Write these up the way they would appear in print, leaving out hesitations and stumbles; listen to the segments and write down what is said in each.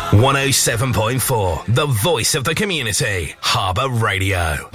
107.4, the voice of the community, Harbour Radio.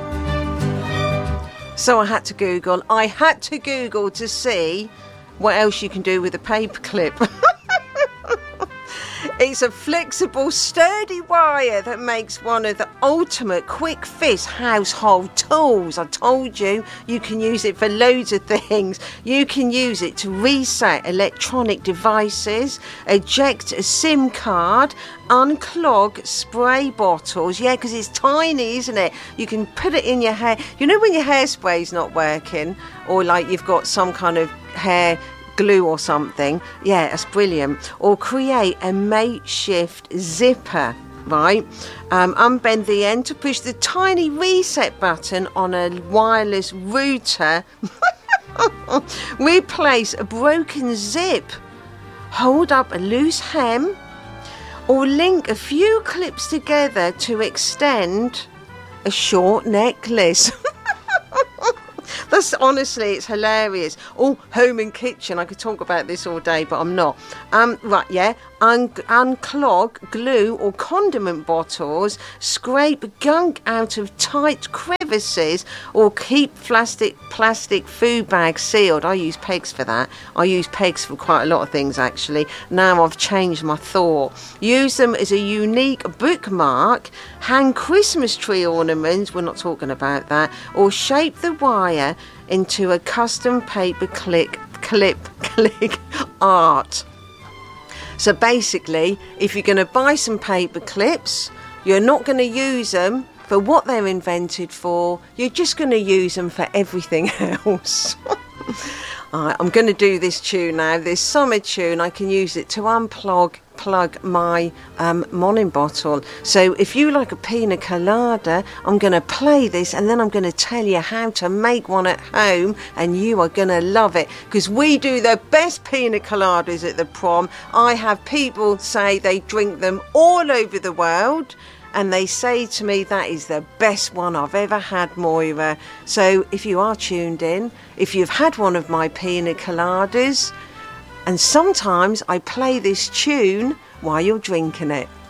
So I had to Google to see what else you can do with a paperclip. It's a flexible, sturdy wire that makes one of the ultimate quick fix household tools. I told you, you can use it for loads of things. You can use it to reset electronic devices, eject a SIM card, unclog spray bottles. Yeah, because it's tiny, isn't it? You can put it in your hair. You know when your hairspray's not working, or like you've got some kind of hair glue or something, yeah, that's brilliant. Or create a makeshift zipper, right? Unbend the end to push the tiny reset button on a wireless router. Replace a broken zip, hold up a loose hem, or link a few clips together to extend a short necklace. That's honestly, it's hilarious. Oh, home and kitchen. I could talk about this all day, but I'm not. Right, yeah. Unclog, glue or condiment bottles, scrape gunk out of tight crevices, or keep plastic food bags sealed. I use pegs for that. I use pegs for quite a lot of things, actually. Now I've changed my thought. Use them as a unique bookmark, hang Christmas tree ornaments, we're not talking about that, or shape the wire into a custom paper clip art. So basically, if you're going to buy some paper clips, you're not going to use them for what they're invented for. You're just going to use them for everything else. Alright, I'm going to do this tune now, this summer tune. I can use it to plug my morning bottle. So if you like a pina colada, I'm going to play this and then I'm going to tell you how to make one at home, and you are going to love it, because we do the best pina coladas at the prom. I have people say they drink them all over the world, and they say to me, that is the best one I've ever had, Moira. So if you are tuned in, if you've had one of my pina coladas, and sometimes I play this tune while you're drinking it.